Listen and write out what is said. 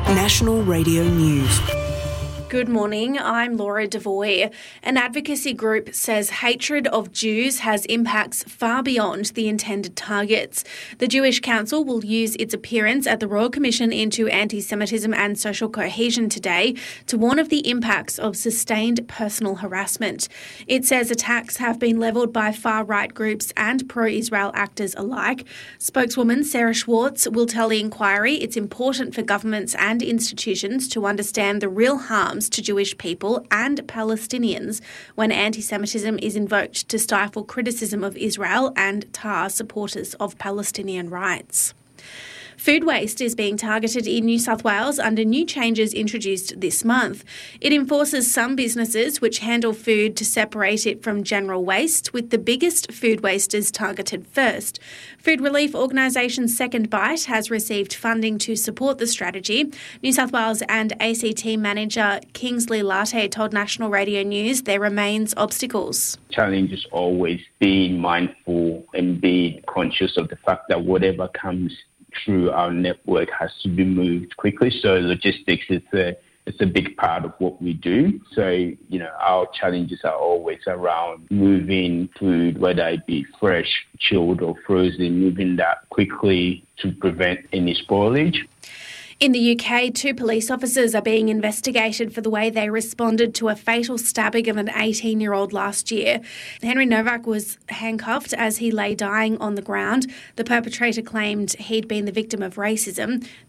National Radio News. Good morning, I'm Laura Devoy. An advocacy group says hatred of Jews has impacts far beyond the intended targets. The Jewish Council will use its appearance at the Royal Commission into Anti-Semitism and Social Cohesion today to warn of the impacts of sustained personal harassment. It says attacks have been levelled by far-right groups and pro-Israel actors alike. Spokeswoman Sarah Schwartz will tell the inquiry it's important for governments and institutions to understand the real harms to Jewish people and Palestinians when anti-Semitism is invoked to stifle criticism of Israel and tar supporters of Palestinian rights. Food waste is being targeted in New South Wales under new changes introduced this month. It enforces some businesses which handle food to separate it from general waste, with the biggest food wasters targeted first. Food relief organisation Second Bite has received funding to support the strategy. New South Wales and ACT manager Kingsley Latte told National Radio News there remains obstacles. Challenge is always being mindful and being conscious of the fact that whatever comes through our network has to be moved quickly. So logistics is a big part of what we do. So, our challenges are always around moving food, whether it be fresh, chilled or frozen, moving that quickly to prevent any spoilage. In the UK, 2 police officers are being investigated for the way they responded to a fatal stabbing of an 18-year-old last year. Henry Novak was handcuffed as he lay dying on the ground. The perpetrator claimed he'd been the victim of racism.